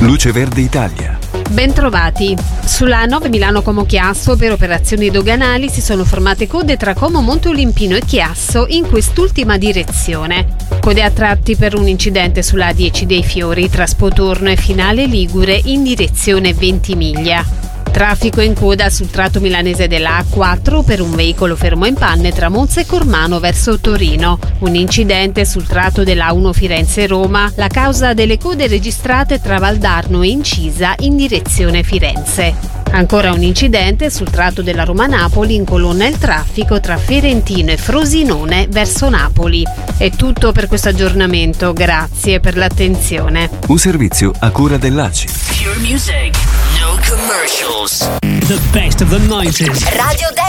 Luce Verde Italia. Bentrovati. Sulla 9 Milano-Como Chiasso per operazioni doganali si sono formate code tra Como Monte Olimpino e Chiasso in quest'ultima direzione. Code a tratti per un incidente sulla A10 dei Fiori tra Spotorno e Finale Ligure in direzione Ventimiglia. Traffico in coda sul tratto milanese della A4 per un veicolo fermo in panne tra Monza e Cormano verso Torino. Un incidente sul tratto della A1 Firenze-Roma, la causa delle code registrate tra Valdarno e Incisa in direzione Firenze. Ancora un incidente sul tratto della Roma-Napoli incolonna il traffico tra Ferentino e Frosinone verso Napoli. È tutto per questo aggiornamento, grazie per l'attenzione. Un servizio a cura dell'ACI. Pure music, no commercials. The best of the 90s. Radio